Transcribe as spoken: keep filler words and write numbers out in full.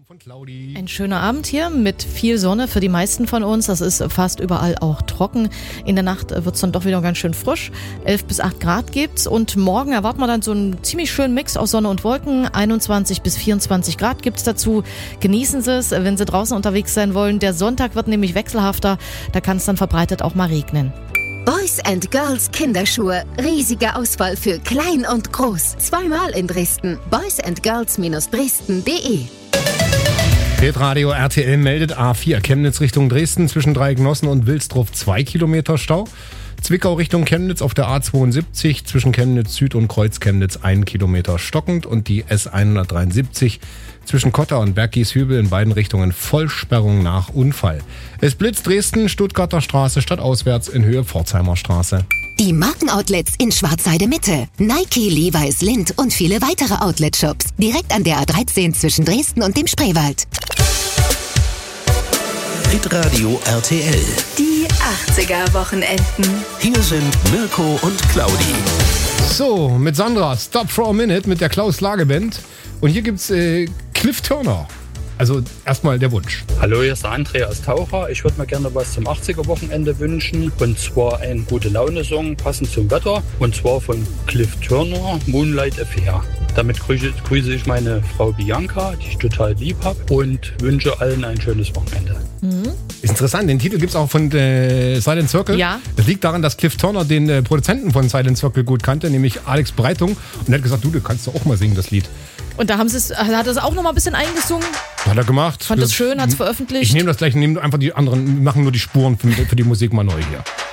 von Claudi. Ein schöner Abend hier mit viel Sonne für die meisten von uns. Das ist fast überall auch trocken. In der Nacht wird es dann doch wieder ganz schön frisch. elf bis acht Grad gibt's und morgen erwarten wir dann so einen ziemlich schönen Mix aus Sonne und Wolken. einundzwanzig bis vierundzwanzig Grad gibt's dazu. Genießen Sie es, wenn Sie draußen unterwegs sein wollen. Der Sonntag wird nämlich wechselhafter. Da kann es dann verbreitet auch mal regnen. Boys and Girls Kinderschuhe. Riesige Auswahl für klein und groß. Zweimal in Dresden. boys and girls Bindestrich dresden punkt de Hitradio R T L meldet A vier Chemnitz Richtung Dresden zwischen Dreigenossen und Wilsdruff zwei Kilometer Stau. Zwickau Richtung Chemnitz auf der A zweiundsiebzig zwischen Chemnitz Süd und Kreuz Chemnitz ein Kilometer stockend und die S hundertdreiundsiebzig zwischen Kotter und Berggieshübel in beiden Richtungen Vollsperrung nach Unfall. Es blitzt Dresden, Stuttgarter Straße stadtauswärts in Höhe Pforzheimer Straße. Die Markenoutlets in Schwarzheide Mitte. Nike, Levi's, Lindt und viele weitere Outlet-Shops. Direkt an der A dreizehn zwischen Dresden und dem Spreewald. Hitradio R T L. Die achtziger-Wochenenden. Hier sind Mirko und Claudi. So, mit Sandra, Stop for a Minute mit der Klaus Lage Band. Und hier gibt's äh, Cliff Turner. Also erstmal der Wunsch. Hallo, hier ist der André aus Taucher. Ich würde mir gerne was zum achtziger-Wochenende wünschen. Und zwar ein Gute-Laune-Song, passend zum Wetter. Und zwar von Cliff Turner, Moonlight Affair. Damit grüße, grüße ich meine Frau Bianca, die ich total lieb habe. Und wünsche allen ein schönes Wochenende. Mhm. Ist interessant, den Titel gibt's auch von äh, Silent Circle. Ja. Das liegt daran, dass Cliff Turner den äh, Produzenten von Silent Circle gut kannte, nämlich Alex Breitung. Und er hat gesagt, du, du kannst doch auch mal singen, das Lied. Und da haben sie es, hat er es auch noch mal ein bisschen eingesungen. Hat er gemacht. Fand es schön, hat es veröffentlicht. Ich nehme das gleich, nehme einfach die anderen, machen nur die Spuren für, für die Musik mal neu hier.